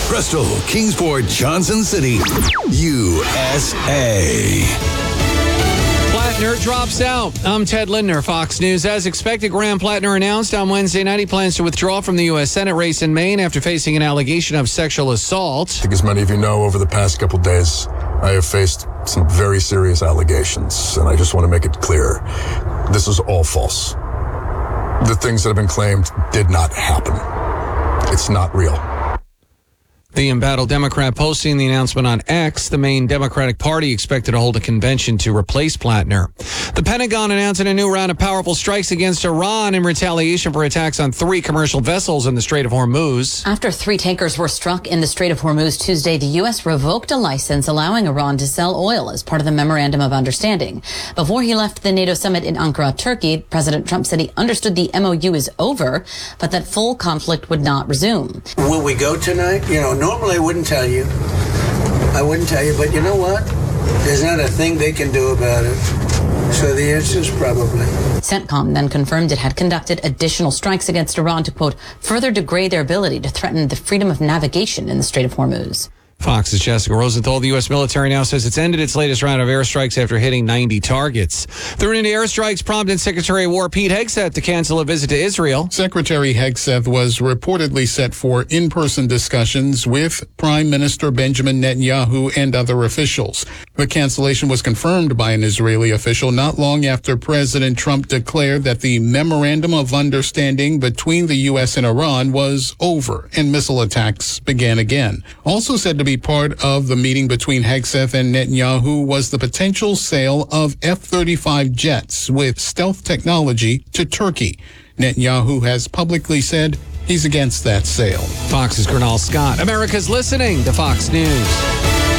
Bristol, Kingsport, Johnson City, USA. Plattner drops out. I'm Ted Lindner, Fox News. As expected, Graham Plattner announced on Wednesday night he plans to withdraw from the U.S. Senate race in Maine after facing an allegation of sexual assault. I think as many of you know, over the past couple days, I have faced some very serious allegations, and I just want to make it clear, this is all false. The things that have been claimed did not happen. It's not real. The embattled Democrat posting the announcement on X. The main Democratic Party expected to hold a convention to replace Plattner. The Pentagon announcing a new round of powerful strikes against Iran in retaliation for attacks on 3 commercial vessels in the Strait of Hormuz. After 3 tankers were struck in the Strait of Hormuz Tuesday, the U.S. revoked a license allowing Iran to sell oil as part of the Memorandum of Understanding. Before he left the NATO summit in Ankara, Turkey, President Trump said he understood the MOU is over, but that full conflict would not resume. Will we go tonight? Normally I wouldn't tell you. But you know what? There's not a thing they can do about it. So the answer is probably. CENTCOM then confirmed it had conducted additional strikes against Iran to, quote, further degrade their ability to threaten the freedom of navigation in the Strait of Hormuz. Fox's Jessica Rosenthal. The U.S. military now says it's ended its latest round of airstrikes after hitting 90 targets. The renewed airstrikes prompted Secretary of War Pete Hegseth to cancel a visit to Israel. Secretary Hegseth was reportedly set for in-person discussions with Prime Minister Benjamin Netanyahu and other officials. The cancellation was confirmed by an Israeli official not long after President Trump declared that the Memorandum of Understanding between the U.S. and Iran was over and missile attacks began again. Also said to be part of the meeting between Hegseth and Netanyahu was the potential sale of F-35 jets with stealth technology to Turkey. Netanyahu has publicly said he's against that sale. Fox's Gernal Scott. America's listening to Fox News.